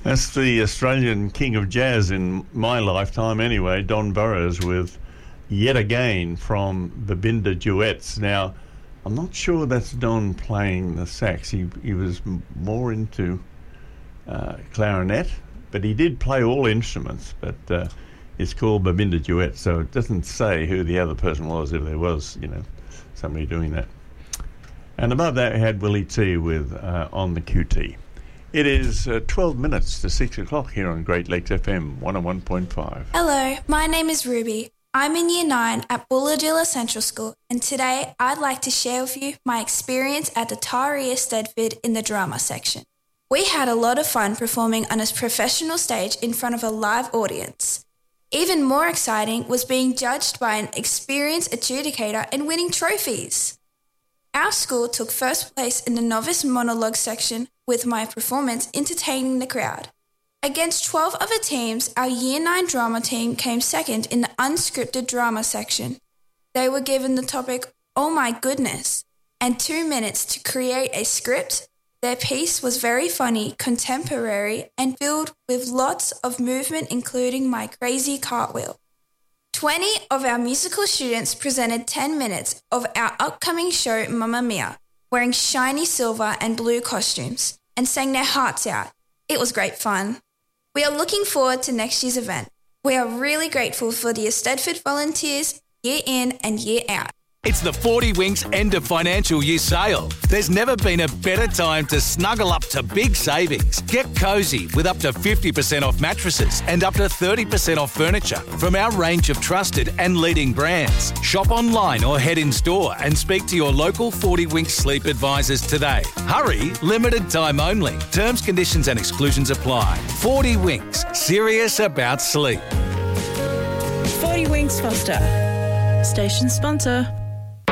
That's the Australian king of jazz in my lifetime anyway, Don Burrows, with Yet Again from Babinda Duets. Now, I'm not sure that's Don playing the sax. He was more into clarinet, but he did play all instruments, but it's called Babinda Duets, so it doesn't say who the other person was, if there was, somebody doing that. And above that, we had Willie T with On the QT. It is 12 minutes to 6 o'clock here on Great Lakes FM 101.5. Hello, my name is Ruby. I'm in Year 9 at Bulladilla Central School, and today I'd like to share with you my experience at the Taria Stedford in the drama section. We had a lot of fun performing on a professional stage in front of a live audience. Even more exciting was being judged by an experienced adjudicator and winning trophies. Our school took first place in the novice monologue section with my performance entertaining the crowd. Against 12 other teams, our Year 9 drama team came second in the unscripted drama section. They were given the topic, Oh My Goodness, and 2 minutes to create a script. Their piece was very funny, contemporary, and filled with lots of movement, including my crazy cartwheel. 20 of our musical students presented 10 minutes of our upcoming show, Mamma Mia, wearing shiny silver and blue costumes, and sang their hearts out. It was great fun. We are looking forward to next year's event. We are really grateful for the Stedford volunteers, year in and year out. It's the 40 Winks end of financial year sale. There's never been a better time to snuggle up to big savings. Get cosy with up to 50% off mattresses and up to 30% off furniture from our range of trusted and leading brands. Shop online or head in store and speak to your local 40 Winks sleep advisors today. Hurry, limited time only. Terms, conditions and exclusions apply. 40 Winks, serious about sleep. 40 Winks Foster, station sponsor.